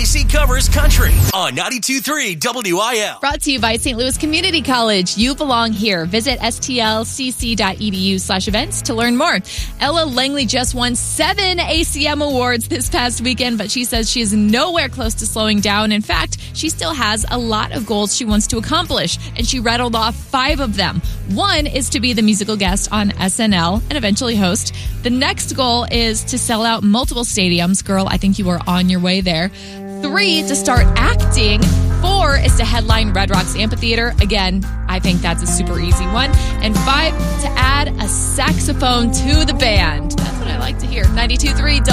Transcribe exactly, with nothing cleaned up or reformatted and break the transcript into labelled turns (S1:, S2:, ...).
S1: Lacey covers country on ninety-two point three W I L.
S2: Brought to you by Saint Louis Community College. You belong here. Visit stlcc.edu slash events to learn more. Ella Langley just won seven A C M awards this past weekend, but she says she is nowhere close to slowing down. In fact, she still has a lot of goals she wants to accomplish, and she rattled off five of them. One is to be the musical guest on S N L and eventually host. The next goal is to sell out multiple stadiums. Girl, I think you are on your way there. Three, to start acting. Four is to headline Red Rocks Amphitheater. Again, I think that's a super easy one. And five, to add a saxophone to the band. That's what I like to hear. ninety-two point three